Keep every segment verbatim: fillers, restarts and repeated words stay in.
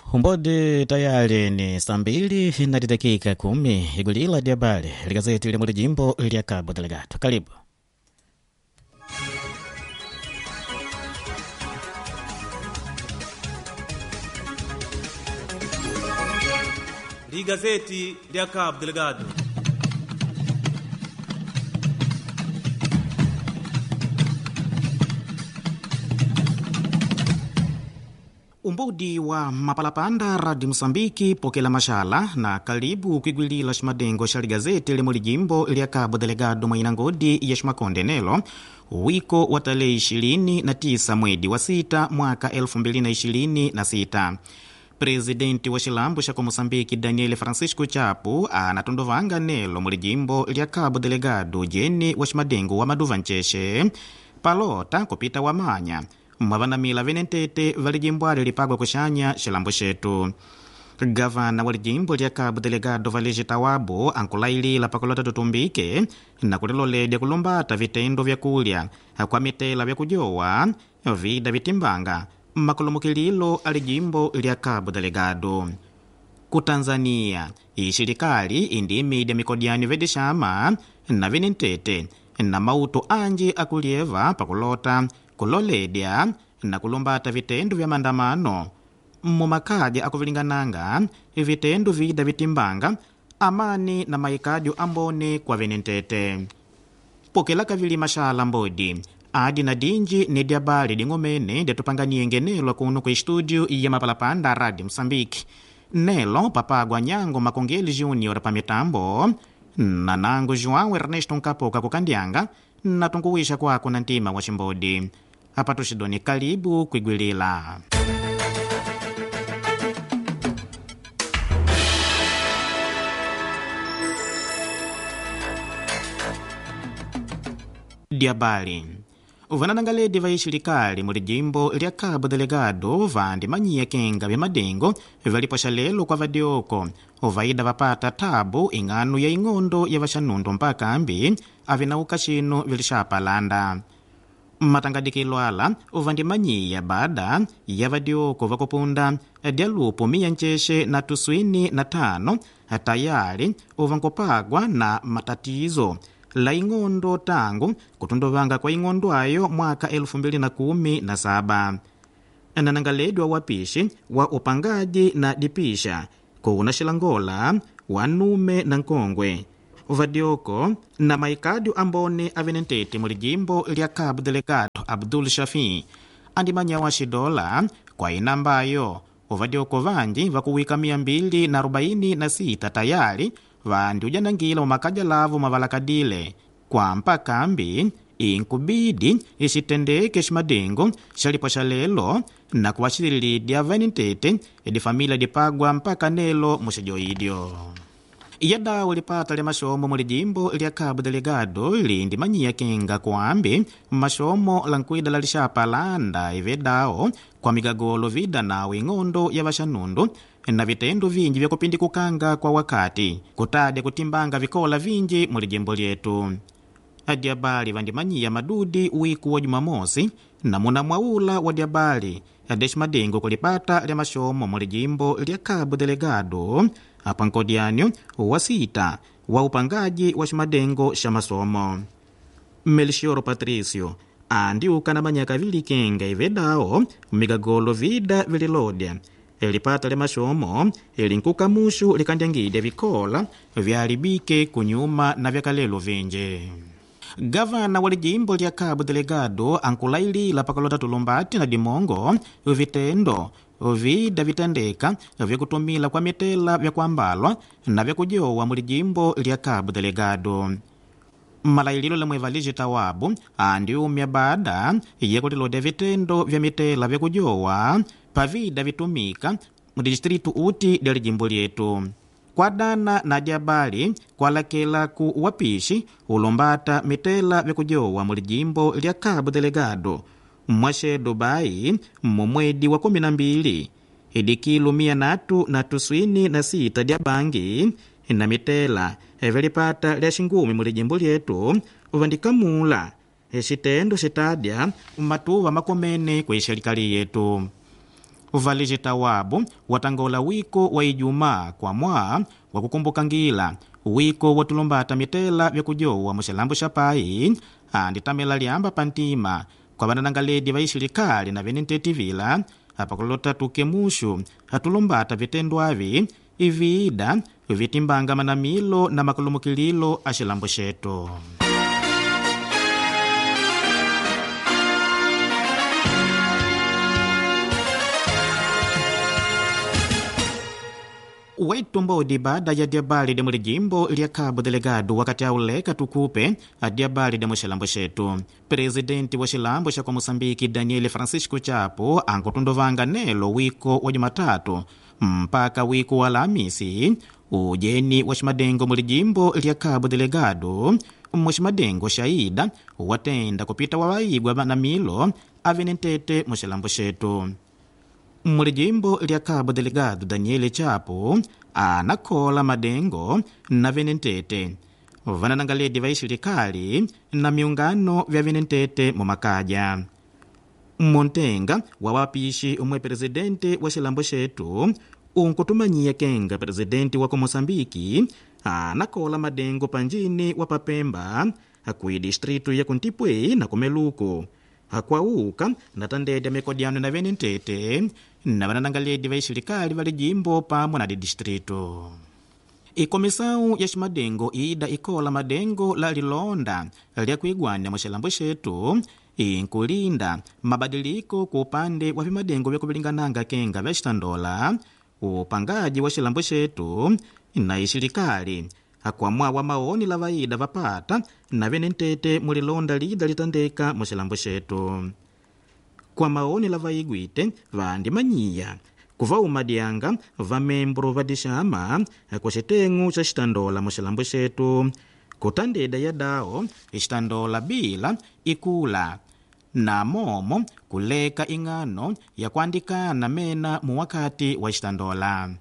Umbodi tayari ni saa mbili na dakika kumi. Igulila dia habari ligazeti la jimbo lya Cabo Delgado. Karibu. Ligazeti lya Cabo Delgado. Umbudi wa mapalapanda radi Msambiki pokela mashala na karibu kuigwilila shimadengo sha ligazeti limo lijimbo lya Cabo Delgado mwaina ngodi ya shimakonde nelo wiko wa tarehe ishirini na tisa mwedi wa sita mwaka elfu mbili na ishirini na sita. Presidenti wa shilambu shako Mosambiki Daniel Francisco Chapo anatondovanga nelo mulijimbo lya Cabo Delgado jeni wa shimadengo wa maduva ncheshe palota kupita wa manya mwavanamila venentete valijimbwali lipagwa kushanya shilambu shetu. Gavana wa lijimbo lya Cabo Delgado Valege Tawabo ankulailila pakulota tutumbike na kuliloledya kulumbata vitendo vya kulya kwa mitela vya kujowa vida vitimbanga makulumukililo alijimbo lya Cabo Delgado. Ku Tanzania ishirikali indimidya mikodiani vedishama na venentete na mauto anji akulieva pakulota kuloledya na kulumbata vitendo vya mandamano mumakaja akuvilingananga vitendo vida vitimbanga amani na maikaju ambone kwa venentete. Pokela kavili mashala mbodi adi na dinji ni diabali dingomene detupanganie ngenelo kuno kwa studio ya mapalapanda radi Msambiki nelo papagwa nyango Makongeli Junior pa mitambo na nangu João Ernesto Nkapoka kukandianga na tunguwisha kwako na ntima wa shimbodi. Hapa tushidoni karibu kuigwilila. Diabali uvananangaledi va ishirikali muli jimbo lya Cabo Delgado vandi manyiya kenga vya madengo valiposha lelo kwa vadioko uvaida vapata tabu ing'anu ya ing'ondo ya vashanundo mpaka ambi avinauka shino vilishapalanda. Matangadikilo ala uvandi manyiya baada ya vadioko vakupunda dialupu miya ncheshe na tuswini na tano tayari uvankopagwa na matatizo la ing'ondo tangu kutundovanga kwa ing'ondo ayo mwaka elfu mbili na kumi na saba. Nanangaledwa wapishi wa upangaji na dipisha kuna shilangola wanume na nkongwe vadioko na maikadu ambone avenentete mulijimbo lya Cabo Delgado Abdul Shafi andimanya wa shidola kwa inambayo uvadioko vanji vakuwika mia mbili na arobaini na sita tayari vandi ujanangila umakaja lavu mavalakadile kwa mpaka ambi inkubidi ishitendeke shimadengo shaliposha lelo na kuwashililidya venentete edi familia dipagwa mpaka nelo mushijoidyo. Iyada ulipata le mashomo mulijimbo lya Cabo Delgado lindi manyiya kenga kuambi mashomo lankwida lalishapa landa ivedao kwa migagolo vida nawe ing'ondo ya vashanundu na vitendo vingi vya kupindi kukanga kwa wakati kutade kutimbanga vikola vingi mulijimbo lyetu. Adiabali vandimanyiya madudi wiku wa Jumamosi na muna mwaula wa diabali adeshmadengo kulipata lya mashomo mulijimbo lya Cabo Delgado hapa nkodianyo wa sita wa upangaji wa shimadengo sha masomo. Melchior Patricio andiuka na manyaka vili kenga ivedao migagolo vida vililodya elipata le mashomo elinkuka mushu likandangide vikola vyalibike kunyuma na vyakalelo vinje. Gavana wa lijimbo lya Cabo Delgado ankulailila pakalota tulumbati na dimongo vitendo vida vitendeka vya kutumila kwa mitela vya kuambalwa na vya kujowa mulijimbo lya Cabo Delgado. Malaililo lemwe Valege Tawabo andiumya baada ya kulilodya vitendo vya mitela vya kujowa pavida vitumika mudistritu uti lya lijimbo lyetu. Kwa dana na diabali kwa lakela ku wapishi ulombata mitela vya kujowa mulijimbo lya Cabo Delgado mwashe Dubai mumwedi wa kumi na mbili idikilu mia natu na tuswini na sita diabangi na mitela evelipata lya shingumi mulijimbo lyetu uvandikamula eshitendo shitadya umatuva makomene kwa serikali yetu. Valijita wabu watangola wiko wa Ijumaa kwa mwa wa kukumbuka ngila wiko watulumbata mitela vya kujowa mushilambu shapai andi tamela liamba pantima kwa bananangaledi va ishilikali na venenteti vila apakulota tukemushu atulumbata vitendo avi iviida vitimbanga manamilo na makulumukililo ashilambu shetu. Waitumbodi baada ya diabali de mulijimbo lya Cabo Delgado wakati auleka tukupe a diabali de mushilambo shetu. Presidenti wa shilambo sha kwa Mosambiki Daniel Francisco Chapo ankutundovanga nelo wiko wa Jumatatu mpaka wiko wa Alhamisi ujeni wa shimadengo mulijimbo lya Cabo Delgado mushimadengo shaida watenda kupita wawaigwa na milo avenentete mushilambo shetu. Mulijimbo lya Cabo Delgado Daniel Chapo anakola madengo na venentete vananangaledi va ishilikali na miungano vya venentete mumakaja. Montenga wa wapishi umwe presidente wa shilambo shetu unkutumanyia kenga presidenti wa Mosambiki anakola madengo panjini wa Papemba kui distritu ya Kuntipwe na Kumeluku hakwauka natandede mekodiano na venentete na vananangaledi va ishilikali vali jimbo pamwe na distritu. Ikomesau ya shimadengo ida ikola madengo la lilonda lya kuigwanya mushilambo shetu inkulinda mabadiliko ku upande wa vimadengo vya kuvilingananga kenga vya shitandola upangaji wa shilambo shetu na ishilikali akwamwa wa maoni la vaida vapata na venentete mulilonda lida litandeka mushilambo shetu. Kwa maoni la vaigwite vandi manyiya kuva umadianga va membro vadishama kwa shitengu cha shitandola mushilambo shetu kutandeda ya dao shitandola bila ikula na momo kuleka ingano ya kuandikana mena mu wakati wa shitandola.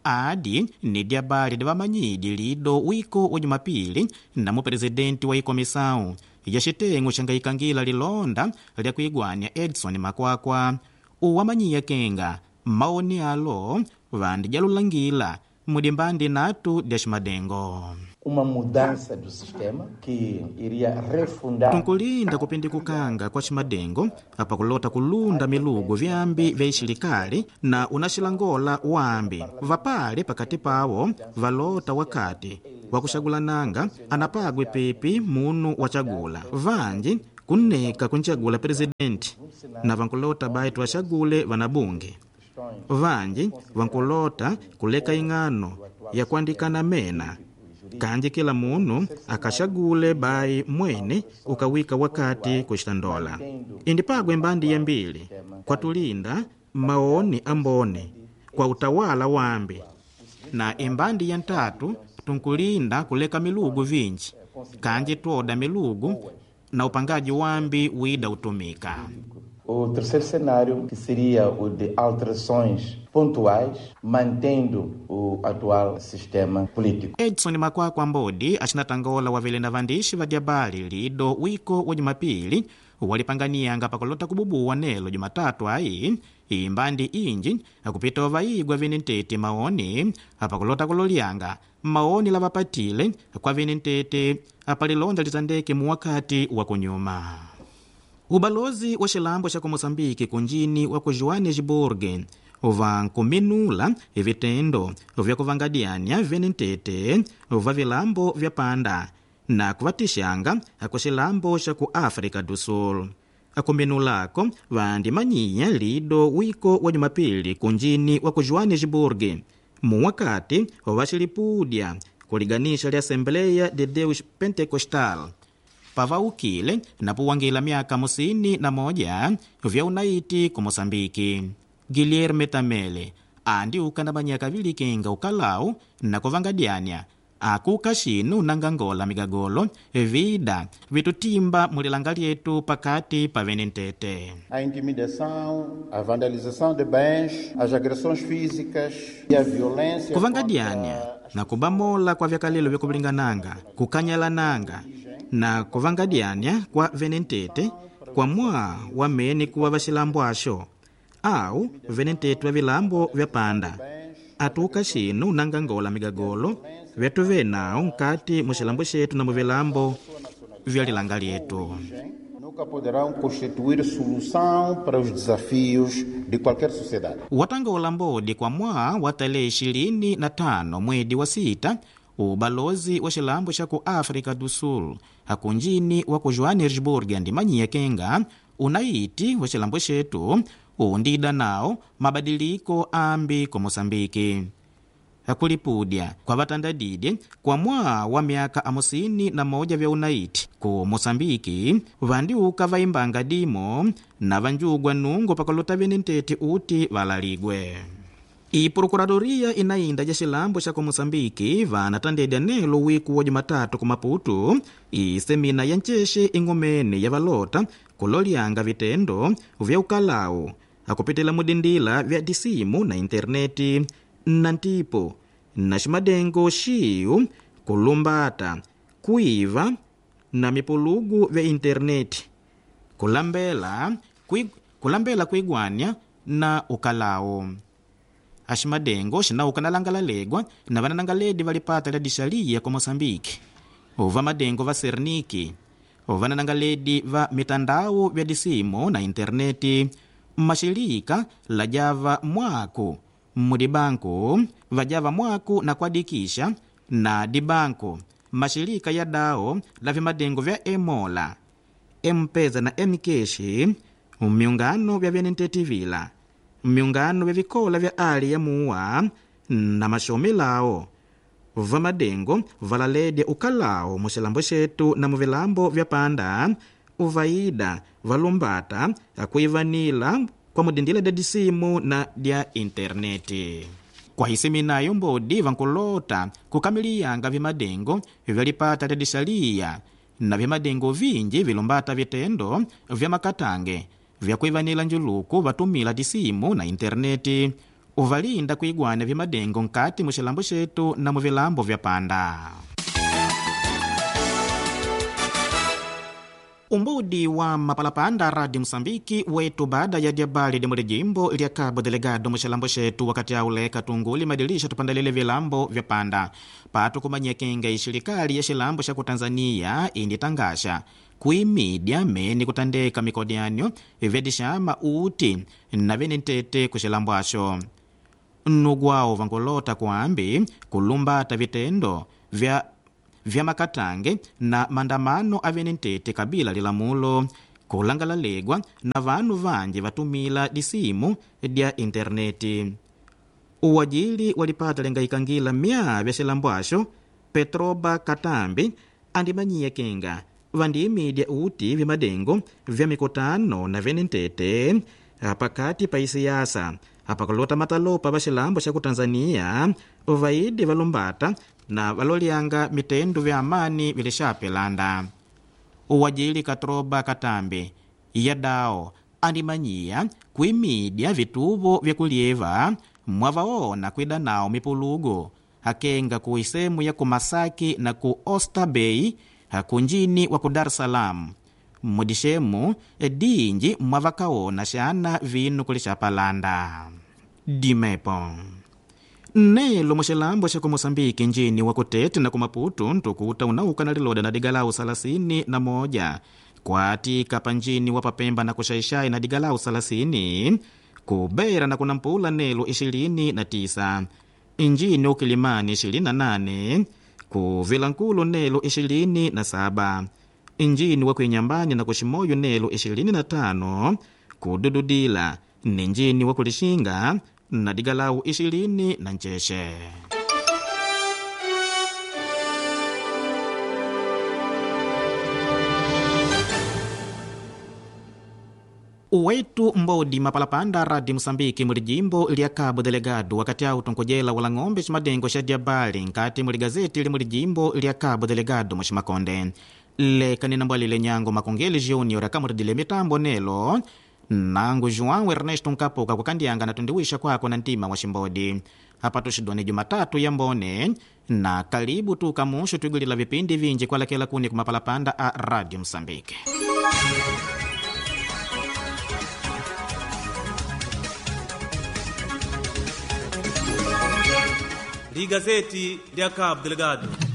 Adi ni diabali de vamanyidi lido wiko wa Jumapili na mu presidenti wa ikomisau ya shitengu shangaikangila lilonda lya kuigwanya Edson Makwakwa uwamanyiya kenga maoni alo vandi jalulangila mudimbandi natu dya shimadengo. Uma mudança do sistema que iria refundar tunkulinda kupindikukanga kwa shimadengo apa kulota kulunda milugu vyambi vya ishilikali na unashilangola wambi vapale pakati pawo valota wakati wakushagulananga anapagwe pepi munu wachagula vanji kuneka kunchagula presidenti na vankulota baitu washagule vanabunge vanji vankulota kuleka ingano ya kuandikana mena kanji kila munu akashagule bai mwene ukawika wakati kushitandola. Indipagwe mbandi ya mbili kwa tulinda maoni ambone kwa utawala wambi na imbandi ya ntatu tunkulinda kuleka milugu vinji kanji tuoda milugu na upangaji wambi wida utumika. O terceiro cenário, que seria o de alterações pontuais, mantendo o atual sistema político. Edson Makwakwa mbodi achinatangola wavile na vandishi va diabali lido wiko wa Jumapili walipanganianga pakulota kububuwa nelo Jumatatu ai imbandi inji akupita wavaigwa venentete maoni apakulota kulolianga maoni la vapatile kwa venentete apalilonda litandeke mu wakati wa kunyuma. Ubalozi wa shilambo sha Mosambiki kunjini wa ku Joanesburg vankuminula vitendo vya kuvangadianya venentete va vilambo vya panda na kuvatishanga ku shilambo sha ku Afrika do Sul. Akuminulako vandi manyiya lido wiko wa Jumapili kunjini wa ku Joanesburg mu wakati vashilipudya kuliganisha lya Assembleia de Deus Pentecostal pavaukile na puwangila miaka musini na moja vya unaiti ku Mosambiki. Guilherme Tamele andi ukanda manyaka vili kenga ukalau na kuvangadianya akuka shinu nangangola migagolo vida vitutimba mulilanga lyetu pakati pa venentete. A intimidação, a vandalização de bens, as agressões físicas e a violência kuvangadianya na kubamola kwa vyakalelo vya kubilingananga kukanyalananga na kuvangadianya kwa venentete kwa mwa wameni kuwa vashilambo asho au venentetu vya vilambo vya panda atuka xinu nangangola migagolo vyetu venao nkati muxilambo xetu na muvilambo vya lilanga lyetu. Nunca poderão constituir solução para os desafios de qualquer sociedade. Watangola mbodi kwa mwaa wa tarehe ishirini na tano mwedi wa sita, ubalozi wa xilambo xa ku Afrika do Sul hakunjini wa ku Johannesburg andimanyiya kenga unaiti wa xilambo xetu undida nao mabadiliko ambi ku Mosambiki. Hakulipudya kwa vatandadidi kwa mwaa wa miaka amusini na moja vya unaiti ku Mosambiki vandiuka vaimbanga dimo na vanjugwa nungo pakalota venenteti uti valaligwe. Iprokuradoria inainda ja xilambo xa ku Mosambiki vanatandedya nelo wiku wa Jumatatu ku Maputo isemina ya ncexe ing'omene ya valota kulolyanga vitendo vya ukalao akupitela mudindila vya disimu na interneti na ntipo na ximadengo xiu kulumbata kuiva na mipulugu vya interneti kulambela kui, kulambela kuigwanya na ukalao. Aximadengo xinauka na langalalegwa na vananangaledi valipata la dixalia ku Mosambiki ova madengo va Serniki ova nanangaledi va mitandao vya disimu na interneti maxilika la java mwaku mudibanku vajava mwaku na kuadikisha na dibanku maxilika ya dao la vimadengo vya Emola, Mpeza na Mkeshi, miungano vya venenteti vila, miungano vya vikola vya ali ya muwa na maxomilao vamadengo valaledya ukalao muxilambo xetu na muvilambo vya panda uvaida valumbata akuivanila kwa mudindila da disimu na dia interneti. Kwa hiseminayo mbodi vankulota kukamiliyanga vimadengo vyalipata da disalia na vimadengo vinji vilumbata vitendo vya makatange vya kuivanila njuluku vatumila disimu na interneti uvalinda kuigwana vimadengo nkati muxilambo xetu na muvilambo vya panda. Umbudi wa mapalapanda Radio Msambiki wetu baada ya diabali de murejimbo lya Cabo Delegado muxilambo xetu wakati aule katunguli madilisha tupandalile vilambo vya panda patu kumanyekenga ixirikali ya xilambo xa ku Tanzania indi tangasha kuimidya meni kutandeka mikodyanyo vyadixama uti na venentete kuxilambo axo. Nugwao vangolota kuambi kulumbata vitendo vya vya makatange na mandamano avenentete kabila lilamulo kulangalalegwa na vanu vanji vatumila disimu dia interneti. Uwajili walipata lengaikangila mya vya xilambo axo Petroba Katambi andimanyiya kenga vandimidya uti vimadengo vya mikutano na venentete pakati pa isiasa apakalota matalopa va xilambo xa ku Tanzania vaidi valumbata na valolyanga mitendo vya amani vilixapelanda. Uwajili Katroba Katambi yadao andimanyiya kuimidya vituvo vya kulieva mwavaona kwida nao mipulugu hakenga ku isemu ya ku Masaki na ku Oyster Bay hakunjini wa ku Dar es Salaam mudixemu dinji mwavakaona xana vinu kulixapalanda. Dimepo nelo muxilambo xa ku Mosambiki njini wa kutete na ku Maputo ntukuta unauka na liloda na digalau salasini na moja kwatika panjini wa Papemba na kuxaixai na digalau salasini kubera na kunampula nelo ishirini na tisa injini ukilimani ishirini na nane ku Vilankulu nelo ishirini na saba injini wa kuinyambani na kuximoyo nelo ishirini na tano kudududila ninjini wa kulixinga na digalau ishirini na nchexe. Uwetu mbodi mapalapanda Radio Msambiki mulijimbo lya Cabo Delegado wakati au tunkojela wala ng'ombe ximadengo xa diabali nkati muli gazeti li mulijimbo lya Cabo Delegado muximakonde leka ninambwalile nyango Makongeli Junior akamudile mitambo nelo nangu João Ernesto Nkapoka kukandianga na tundiwisha kwako na ntima wa ximbodi hapa tushidone Jumatatu ya mbone na karibu tukamushu tuigulila vipindi vinji kwa lakela kuni kumapalapanda a Radio Msambiki. ligazeti lya Cabo Delgado.